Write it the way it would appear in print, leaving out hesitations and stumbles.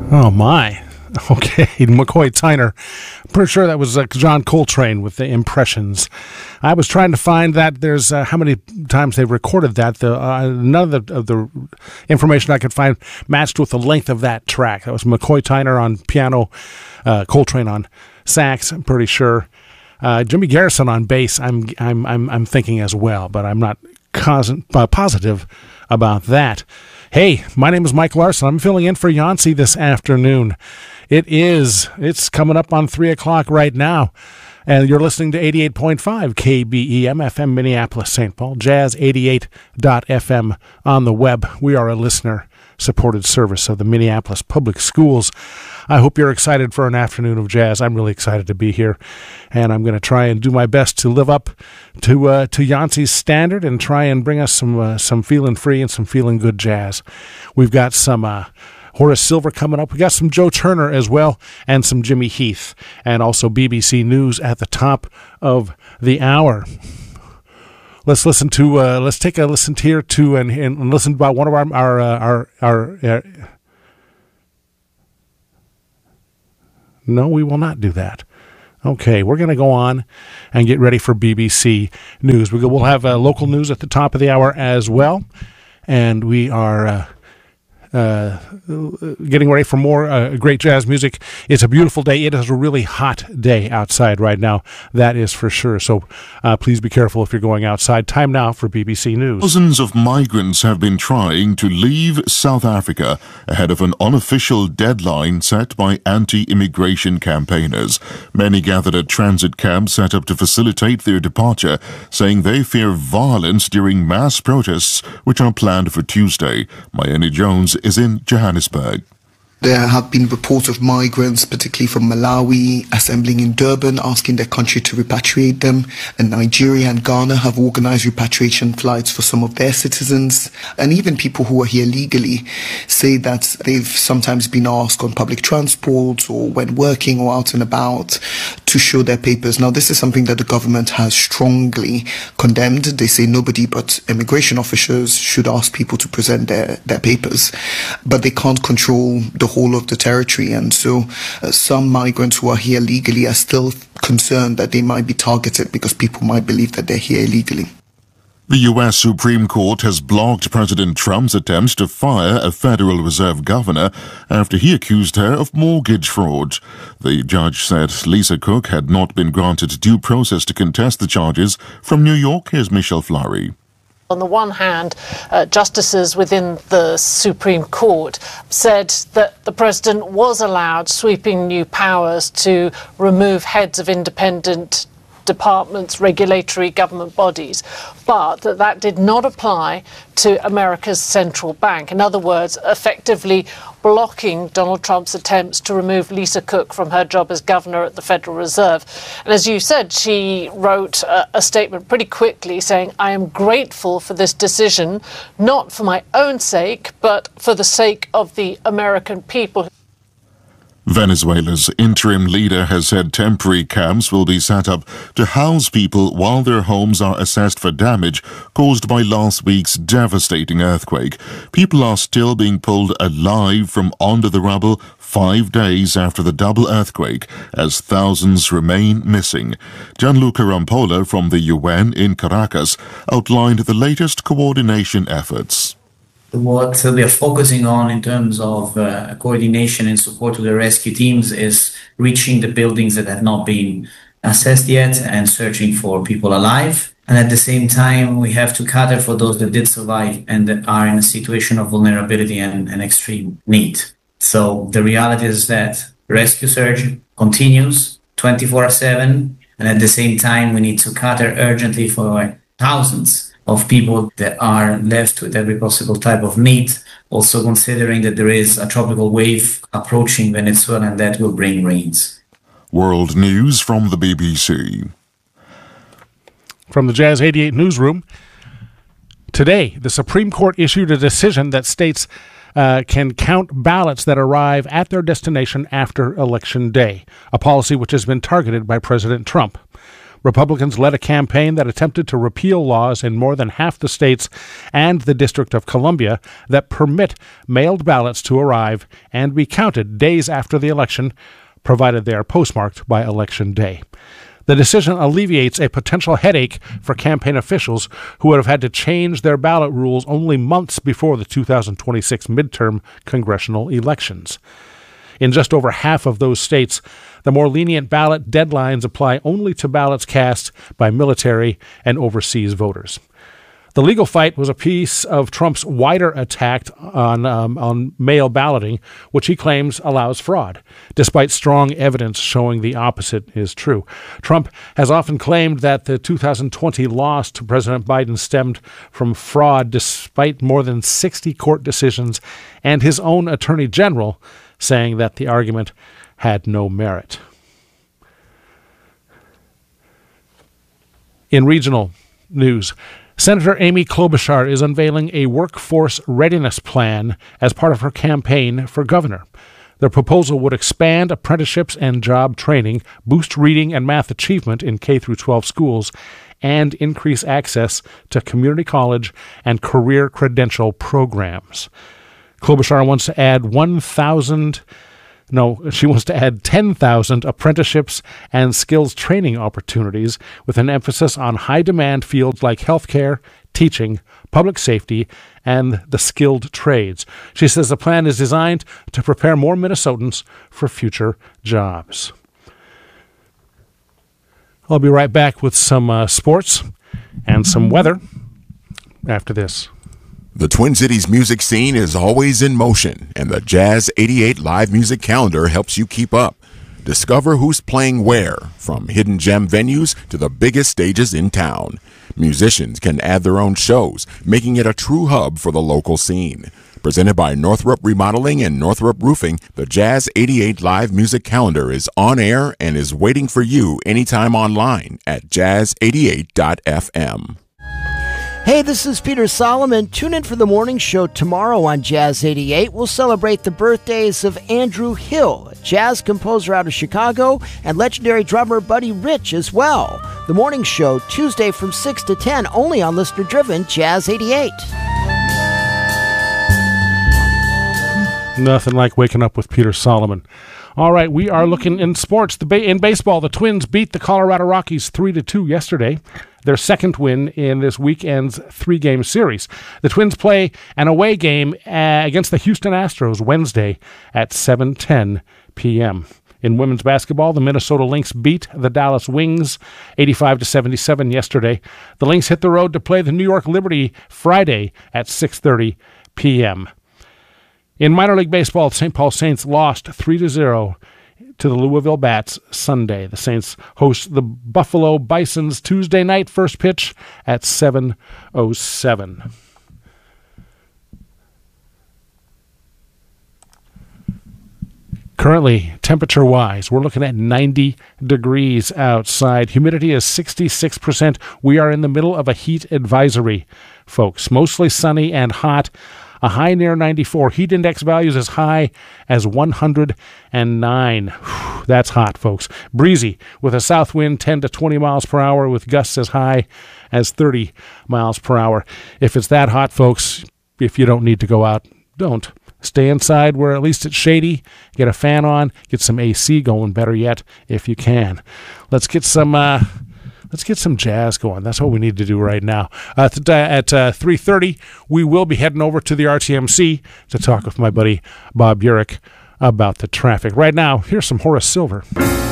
Oh, my. Okay, McCoy Tyner. Pretty sure that was John Coltrane with the Impressions. I was trying to find that. There's how many times they've recorded that. None of the information I could find matched with the length of that track. That was McCoy Tyner on piano, Coltrane on sax. I'm pretty sure. Jimmy Garrison on bass. I'm thinking as well, but I'm not positive about that. Hey, my name is Mike Larson. I'm filling in for Yancey this afternoon. It's coming up on 3 o'clock right now. And you're listening to 88.5 KBEM FM Minneapolis, St. Paul, jazz88.fm on the web. We are a listener-supported service of the Minneapolis Public Schools. I hope you're excited for an afternoon of jazz. I'm really excited to be here, and I'm going to try and do my best to live up to Yancey's standard and try and bring us some feeling free and some feeling good jazz. We've got some Horace Silver coming up. We got some Joe Turner as well, and some Jimmy Heath, and also BBC News at the top of the hour. Let's listen to. Let's take a listen here to and listen about one of our. No, we will not do that. Okay, we're going to go on and get ready for BBC News. We'll have local news at the top of the hour as well, and we are getting ready for more great jazz music. It's a beautiful day. It is a really hot day outside right now. That is for sure. So please be careful if you're going outside. Time now for BBC News. Thousands of migrants have been trying to leave South Africa ahead of an unofficial deadline set by anti-immigration campaigners. Many gathered at transit camps set up to facilitate their departure, saying they fear violence during mass protests which are planned for Tuesday. Mayeni Jones is in Johannesburg. There have been reports of migrants, particularly from Malawi, assembling in Durban, asking their country to repatriate them. And Nigeria and Ghana have organized repatriation flights for some of their citizens. And even people who are here legally say that they've sometimes been asked on public transport or when working or out and about to show their papers. Now, this is something that the government has strongly condemned. They say nobody but immigration officers should ask people to present their papers. But they can't control the whole of the territory, and so some migrants who are here legally are still concerned that they might be targeted because people might believe that they're here illegally. The U.S. Supreme Court has blocked President Trump's attempt to fire a Federal Reserve governor after he accused her of mortgage fraud. The judge said Lisa Cook had not been granted due process to contest the charges. From New York, here's Michelle Fleury. On the one hand, justices within the Supreme Court said that the president was allowed sweeping new powers to remove heads of independent departments, regulatory government bodies, but that did not apply to America's central bank. In other words, effectively blocking Donald Trump's attempts to remove Lisa Cook from her job as governor at the Federal Reserve. And as you said, she wrote a statement pretty quickly saying, "I am grateful for this decision, not for my own sake, but for the sake of the American people." Venezuela's interim leader has said temporary camps will be set up to house people while their homes are assessed for damage caused by last week's devastating earthquake. People are still being pulled alive from under the rubble 5 days after the double earthquake, as thousands remain missing. Gianluca Rampolla from the UN in Caracas outlined the latest coordination efforts. What we are focusing on in terms of coordination and support to the rescue teams is reaching the buildings that have not been assessed yet and searching for people alive. And at the same time, we have to cater for those that did survive and that are in a situation of vulnerability and extreme need. So the reality is that rescue search continues 24/7. And at the same time, we need to cater urgently for thousands of people that are left with every possible type of need, also considering that there is a tropical wave approaching Venezuela and that will bring rains. World News from the BBC. From the Jazz 88 newsroom, today the Supreme Court issued a decision that states can count ballots that arrive at their destination after Election Day, a policy which has been targeted by President Trump. Republicans led a campaign that attempted to repeal laws in more than half the states and the District of Columbia that permit mailed ballots to arrive and be counted days after the election, provided they are postmarked by Election Day. The decision alleviates a potential headache for campaign officials who would have had to change their ballot rules only months before the 2026 midterm congressional elections. In just over half of those states, the more lenient ballot deadlines apply only to ballots cast by military and overseas voters. The legal fight was a piece of Trump's wider attack on mail balloting, which he claims allows fraud, despite strong evidence showing the opposite is true. Trump has often claimed that the 2020 loss to President Biden stemmed from fraud, despite more than 60 court decisions and his own attorney general saying that the argument had no merit. In regional news, Senator Amy Klobuchar is unveiling a workforce readiness plan as part of her campaign for governor. The proposal would expand apprenticeships and job training, boost reading and math achievement in K-12 schools, and increase access to community college and career credential programs. Klobuchar wants to add 10,000 apprenticeships and skills training opportunities with an emphasis on high-demand fields like healthcare, teaching, public safety, and the skilled trades. She says the plan is designed to prepare more Minnesotans for future jobs. I'll be right back with some sports and some weather after this. The Twin Cities music scene is always in motion, and the Jazz 88 live music calendar helps you keep up. Discover who's playing where, from hidden gem venues to the biggest stages in town. Musicians can add their own shows, making it a true hub for the local scene. Presented by Northrop Remodeling and Northrop Roofing, the Jazz 88 live music calendar is on air and is waiting for you anytime online at jazz88.fm. Hey, this is Peter Solomon. Tune in for the morning show tomorrow on Jazz 88. We'll celebrate the birthdays of Andrew Hill, a jazz composer out of Chicago, and legendary drummer Buddy Rich as well. The morning show, Tuesday from 6 to 10, only on listener-driven Jazz 88. Nothing like waking up with Peter Solomon. All right, we are looking in sports. In baseball, the Twins beat the Colorado Rockies 3-2 yesterday, their second win in this weekend's three-game series. The Twins play an away game against the Houston Astros Wednesday at 7:10 p.m. In women's basketball, the Minnesota Lynx beat the Dallas Wings 85-77 yesterday. The Lynx hit the road to play the New York Liberty Friday at 6:30 p.m. In minor league baseball, St. Paul Saints lost 3-0 to the Louisville Bats Sunday. The Saints host the Buffalo Bisons Tuesday night, first pitch at 7:07. Currently, temperature-wise, we're looking at 90 degrees outside. Humidity is 66%. We are in the middle of a heat advisory, folks. Mostly sunny and hot. A high near 94. Heat index values as high as 109. That's hot, folks. Breezy with a south wind 10 to 20 miles per hour with gusts as high as 30 miles per hour. If it's that hot, folks, if you don't need to go out, don't. Stay inside where at least it's shady. Get a fan on. Get some AC going, better yet, if you can. Let's get some jazz going. That's what we need to do right now. At 3:30, we will be heading over to the RTMC to talk with my buddy Bob Urich about the traffic. Right now, here's some Horace Silver.